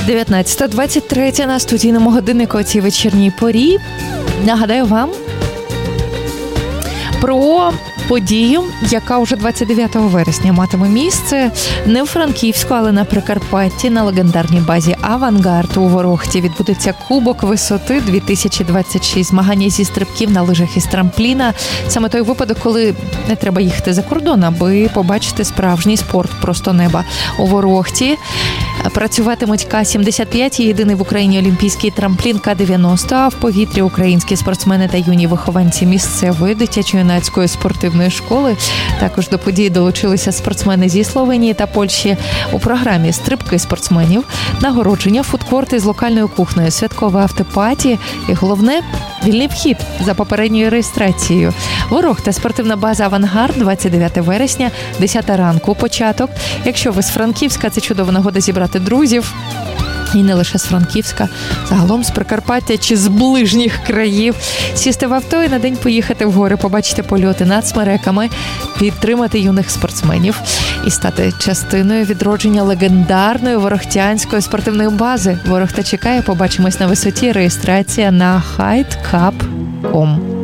19:23 на студійному годиннику у цій вечірній порі. Нагадаю вам про подію, яка уже 29 вересня матиме місце не у Франківську, але на Прикарпатті, на легендарній базі «Авангард» у Ворохті. Відбудеться Кубок висоти 2026, змагання зі стрибків на лижах із трампліна. Саме той випадок, коли не треба їхати за кордон, аби побачити справжній спорт просто неба. У Ворохті працюватимуть К-75 і єдиний в Україні олімпійський трамплін К-90, а в повітрі українські спортсмени та юні вихованці місцевої дитячо-юнацької спортивної школи. Також до події долучилися спортсмени зі Словенії та Польщі. У програмі стрибки спортсменів, нагородження, фудкорти з локальною кухнею, святкове автопаті і, головне, вільний вхід за попередньою реєстрацією. Ворохта, спортивна база «Авангард», 29 вересня, 10 ранку, початок. Якщо ви з Франківська, це чудова нагода зібрати друзів. І не лише з Франківська, загалом з Прикарпаття чи з ближніх країв. Сісти в авто і на день поїхати в гори, побачити польоти над смереками, підтримати юних спортсменів і стати частиною відродження легендарної ворохтянської спортивної бази. Ворохта чекає, побачимось на висоті. Реєстрація на hidecup.com.